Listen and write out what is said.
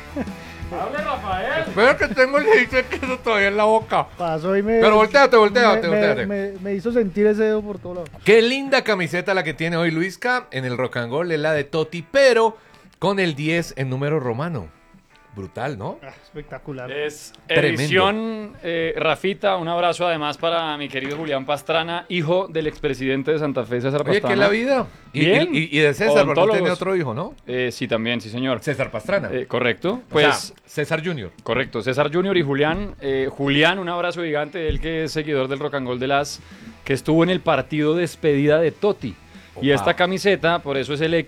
¡Hable, Rafael! Espera que tengo el aceite de queso todavía en la boca. Pasó y me... Pero volteate. Me hizo sentir ese dedo por todo lado. Qué linda camiseta la que tiene hoy Luisca en el Rock and Roll, es la de Totti, pero con el 10 en número romano. Brutal, ¿no? Espectacular. Es Tremendo. edición Rafita, un abrazo además para mi querido Julián Pastrana, hijo del expresidente de Santa Fe, César Oye, Pastrana. ¿qué es la vida? Bien. Y de César, porque Odontólogos. tiene otro hijo, ¿no? Sí, también, sí señor. César Pastrana. Correcto. Pues, Pues, César Junior. correcto, César Junior y Julián. Julián, un abrazo gigante, él que es seguidor del Rock and Roll de las, que estuvo en el partido despedida de Totti. Y Opa. esta camiseta, por eso es el